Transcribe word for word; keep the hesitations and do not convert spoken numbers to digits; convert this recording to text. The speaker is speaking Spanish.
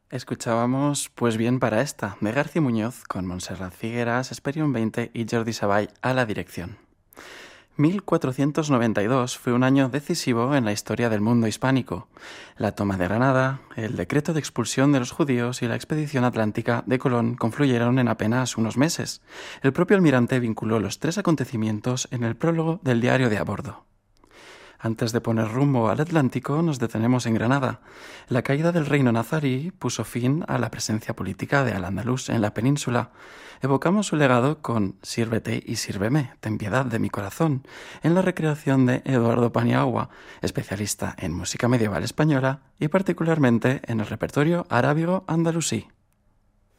Escuchábamos Pues bien para esta, de García Muñoz, con Montserrat Figueras, Esperion veinte y Jordi Savall a la dirección. mil cuatrocientos noventa y dos fue un año decisivo en la historia del mundo hispánico. La toma de Granada, el decreto de expulsión de los judíos y la expedición atlántica de Colón confluyeron en apenas unos meses. El propio almirante vinculó los tres acontecimientos en el prólogo del diario de a bordo. Antes de poner rumbo al Atlántico, nos detenemos en Granada. La caída del reino nazarí puso fin a la presencia política de Al-Ándalus en la península. Evocamos su legado con Sírvete y sírveme, ten piedad de mi corazón, en la recreación de Eduardo Paniagua, especialista en música medieval española y particularmente en el repertorio arábigo andalusí.